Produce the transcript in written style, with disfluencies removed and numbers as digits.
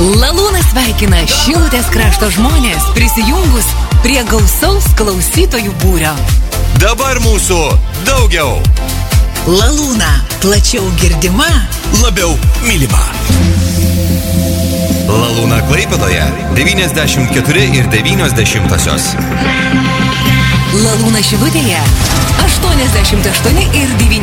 Lalūna sveikina Šilutės krašto žmonės prisijungus prie gausaus klausytojų būrio. Dabar mūsų daugiau. Lalūna plačiau girdima, labiau mylima. Lalūna Klaipėdoje 94,9. Lalūna Šilutėje 88,9.